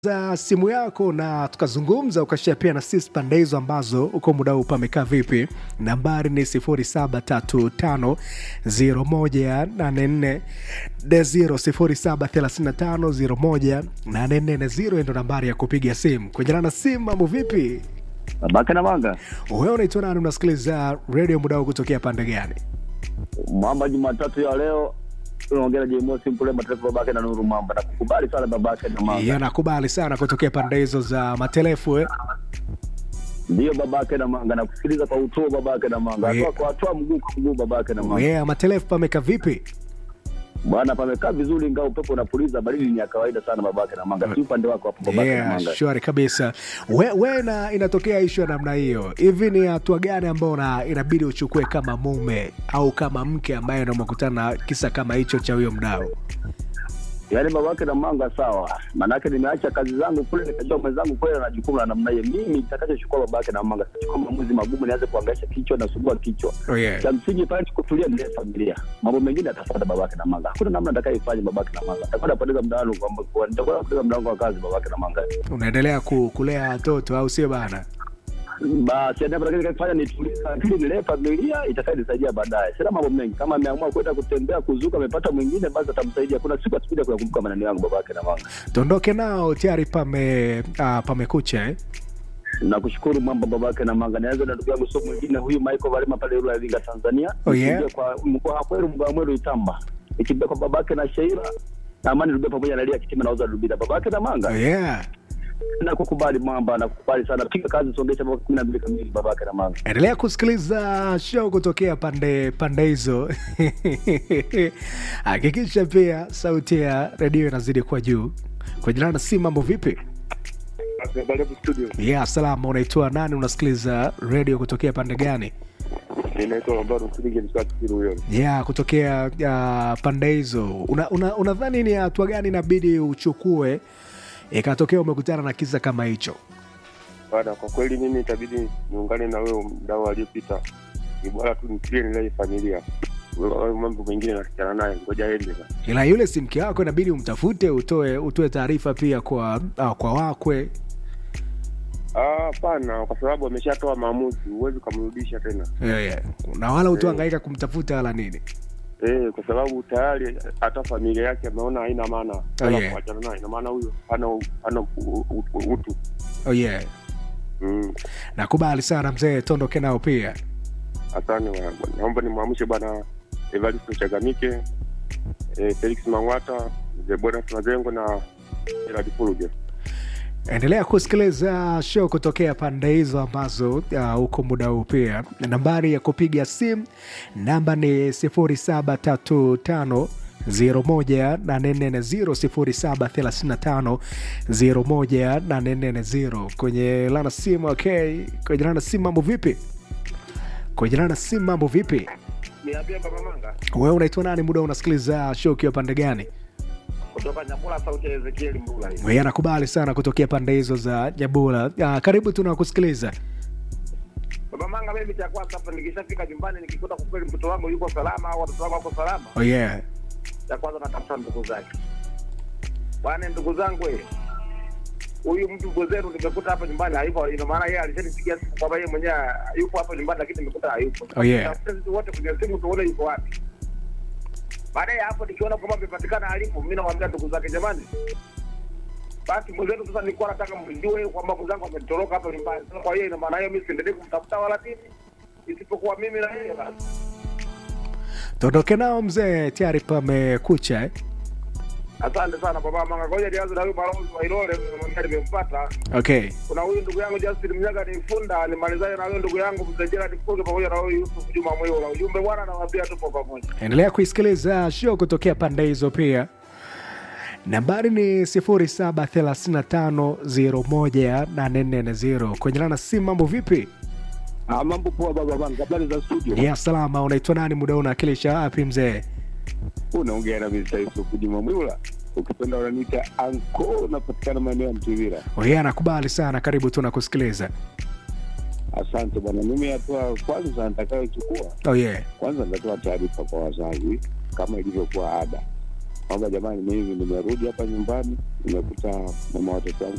za simu yako na tukazungumza ukashare pia na sisi pande hizo ambazo uko muda huu pamekaa vipi. Nambari ni 0735018440 0735018440 ndio nambari ya kupiga simu. Kwenye na simu mambo vipi? Babake na Manga. Wewe unaitwa nani, unasikiliza radio muda huu kutokea pande gani? Mwamba Jumatatu ya leo tunaongea Jemo Simple Matelefu babake na Nuru Mwamba. Nakukubali sana babake na Manga. Yeah, nakubali sana kutokea pande hizo za Matelefu Ndio babake na Manga, nakusikiliza kwa utuo babake na Manga. Yeah. Kwa hatua mguu kwa mguu babake na Manga. Yeah, Matelefu pameka vipi? Bwana pamekaa vizuri, ingawa upepo unapuliza, baridi ni ya kawaida sana babake na Manga. Si upande wako hapo babake na Manga. Shwari kabisa. Wewe na inatokea issue namna hiyo. Hivi ni hatua gani ambayo inabidi uchukue kama mume au kama mke ambaye unamkutana kisa kama hicho cha huyo mdau? Yaani babake na Manga sawa. Manake nimeacha kazi zangu kule nikajua mwenzangu kweli ana jukumu la namna hiyo. Mimi nitakachochukua babake na Manga sichukua maamuzi magumu nianze kuangaisha kichwa na subua kichwa. Oh yeah. Cha msingi pale kutulia ni familia. Mambo mengine atafuata babake na Manga. Hakuna namna atakayefanya babake na Manga. Atakwenda kupoteza muda wangu kwa nitakwenda kupoteza muda wangu wa kazi babake na Manga. Unaendelea kulea watoto au sio bana? Basi ndio kufanya nituliza akili nile familia itakayonisaidia baadaye. Sina mambo mengi. Kama ameamua kwenda kutembea kuzuka amepata mwingine basi atamsaidia. Kuna siku atakuja kukumbuka maneno yangu babake na Manga. Tuondoke nao tayari pamekucha Nakushukuru Mwamba babake na Manga. Nianze na ndugu yangu sio mwingine huyu Michael Valema pale Rula Iringa Tanzania. Oh yeah. Kwa mkoa kwenu Mgamwelo Itamba. Ikibeba kwa babake na Sheila na Amani Rubia pamoja na Lia Kitima na Uza Rubida babake na Manga. Oh yeah. Nakukubali Mwamba, nakukubali sana. Piga kazi songesha mpaka 12 kamili babake na Manga. Endelea kusikiliza show kutokea pande hizo. Hakikisha pia sauti ya radio inazidi kwa juu. Kwa jina na si mambo vipi? Studio. Yeah, salama. Unaitwa nani, unasikiliza radio kutokea pande gani? Ninaitwa Lambaro Msilingi msakiri huyo. Yeah, kutokea pande hizo. Unadhani ni hatua gani inabidi uchukue ikatokea umekutana na kisa kama hicho? Bwana, kwa kweli mimi itabidi niungane na wewe mdau aliyepita. Ni bora tu nitie nilai familia. Wewe mambo mengine nasikana naye, ngoja aende. Ila yule si mke wako, inabidi umtafute, utoe taarifa pia kwa wakwe. Hapana, kwa sababu ameshatoa maamuzi, huwezi kumrudisha tena. Yeah. Na wala utohangaika kumtafuta wala nini. Kwa sababu tayari hata familia yake ameona haina maana. Kuachana naye, ina maana huyo hana utu. Oh yeah. Nakubali sana mzee, tondoke nao pia. Asante, naomba nimwamshe bwana Evaristo Chagamike, Felix Mangwata, Zebona Mazengo na Gerard Furuge. Endelea kusikiliza show kutokea pande hizo ambazo uko muda huu pia. Nambari ya kupiga simu namba ni 0735 01840 0735 kwenye lana simu. Okay, kwenye lana simu mambo vipi? Niambia baba Manga. Wewe unaitwa nani, muda unasikiliza show kiwa pande gani? Kutoka Nyabula, sauti ya Ezekiel Mbula. Wewe nakubali sana kutokea pande hizo za Nyabula. Karibu tunakusikiliza. Baba Manga, mimi cha kwanza hapa nikishafika nyumbani nikikuta kwa kweli mtoto wangu yuko salama au watoto wangu wako salama. Oh yeah. Cha kwanza natafuta ndugu zake. Bwana, ndugu zangu huyu mtu gozeru nimekuta hapa nyumbani hayupo, ina maana yeye alishanipigia simu kwamba yeye mwenyewe yupo hapa nyumbani lakini nimekuta hayupo. Oh yeah. Sisi wote kwenye simu tuone yuko wapi. Baada ya hapo nikiona kwamba amepatikana alipo, mimi nawaambia ndugu zake, jamani, basi mwenzetu sasa nilikuwa nataka mjue kwamba mzangu ametoroka hapa nyumbani. Kwa hiyo ina maana hiyo mimi siendelee kumtafuta wala nini, isipokuwa mimi na yeye basi. Tondoke nao mzee, tayari pamekucha. Asante sana baba Manga. Ngoja nianze na huyu balozi wa Ilole, nimempata. Okay. Kuna huyu ndugu yangu Justin Mnyaga ni funda, nimalizane na huyu ndugu yangu Mzejera Difuge pamoja na huyu Yusuf Juma Mweyo. Na ujumbe bwana, nawaambia tupo pamoja. Endelea kuisikiliza show kutokea pande hizo pia. Nambari ni 0735018440. Kwenye lana simu mambo vipi? Mambo poa baba Manga, habari za studio? Ni salama. Unaitwa nani, muda unakilisha wapi mzee? Unaongea na Mr. Yusuf Juma Mweyo. Ukipenda unaniita Anko, napatikana maeneo ya Mtwira. Wewe nakubali sana, karibu tunakusikiliza. Asante bwana. Mimi hatua kwanza nitakayochukua. Oh yeah. Kwanza nitatoa taarifa kwa wazazi kama ilivyokuwa ada. kwamba jamani, mimi nimerudi hapa nyumbani, nimekuta mama watoto wangu